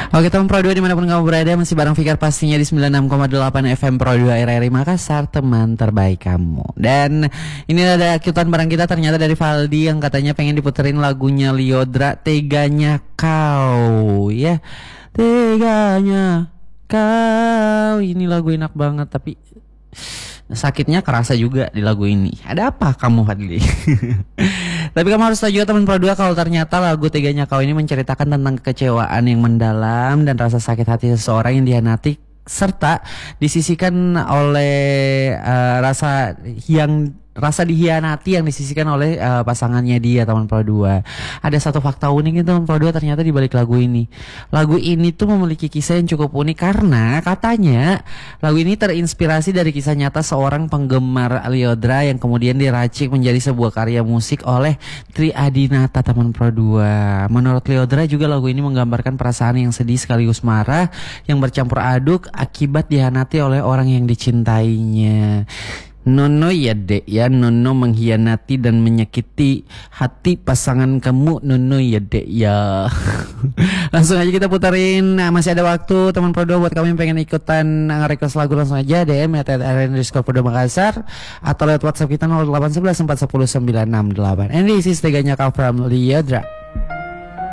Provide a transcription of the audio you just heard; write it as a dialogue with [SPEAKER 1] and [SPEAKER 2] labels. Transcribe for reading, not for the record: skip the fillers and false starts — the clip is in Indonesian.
[SPEAKER 1] Oke teman Pro 2 dimanapun kamu berada, masih bareng Fikar pastinya di 96,8 FM Pro 2 RRI Makassar, teman terbaik kamu. Dan ini ada ikutan barang kita ternyata dari Valdi yang katanya pengen diputerin lagunya Lyodra, Teganya Kau. Ya, Teganya Kau. Ini lagu enak banget tapi sakitnya kerasa juga di lagu ini. Ada apa kamu Fadli? Tapi kamu harus tahu juga teman Pro 2 kalau ternyata lagu Teganya Kau ini menceritakan tentang kekecewaan yang mendalam dan rasa sakit hati seseorang yang dihianati serta disisihkan oleh rasa dihianati yang disisihkan oleh pasangannya dia, teman Pro 2. Ada satu fakta unik itu teman Pro 2 ternyata di balik lagu ini. Lagu ini tuh memiliki kisah yang cukup unik karena katanya lagu ini terinspirasi dari kisah nyata seorang penggemar Lyodra yang kemudian diracik menjadi sebuah karya musik oleh Tri Adinata, teman Pro 2. Menurut Lyodra juga lagu ini menggambarkan perasaan yang sedih sekaligus marah yang bercampur aduk akibat dihianati oleh orang yang dicintainya. Nono ya dek ya, Nono mengkhianati dan menyakiti hati pasangan kamu, Nono ya dek ya. Langsung aja kita puterin. Nah, masih ada waktu teman Pro 2 buat kamu yang pengen ikutan request lagu, langsung aja DM @rn_pro2 Makassar atau lewat WhatsApp kita 0811 410 968. And this is Teganya Kau from Lyodra.